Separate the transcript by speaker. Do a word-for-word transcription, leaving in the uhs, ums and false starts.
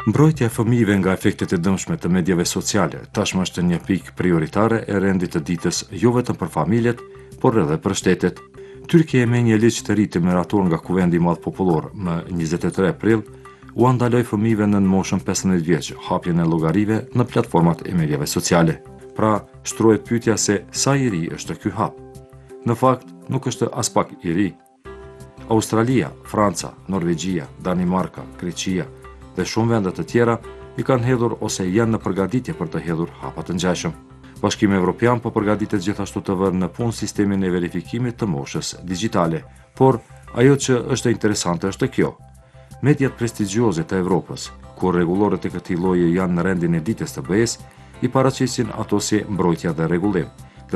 Speaker 1: Mbrojtja e fëmijëve nga efektet e dëmshme të medjave sociale tashmë është një pikë prioritare e rendit të ditës jo vetëm për familjet, por edhe për shtetet. Tyrkia me një ligj të ri të miratur nga Kuvendi i Madh Popullor më njëzet e tre prill u ndaloi fëmijëve në moshën pesëmbëdhjetë vjeç hapjen e llogarive në platformat e medjave sociale. Pra, shtrohet pyetja se sa i ri është ky hap. Në fakt, nuk është as pak i ri. Australia, Franca, Norvegjia, Danimarka, Greqia dhe shumë vende të tjera i kanë hedhur ose janë në përgatitje për të hedhur hapa të ngjashëm. Bashkimi Evropian po përgatitet gjithashtu të vënë në punë sistemin e verifikimit të moshës digjitale, por ajo që është interesante është kjo. Mediat prestigjioze të Evropës, ku rregullorët e këtij lloji janë në rendin e ditës të B E S, i paraqesin ato si mbrojtja dhe rregullim.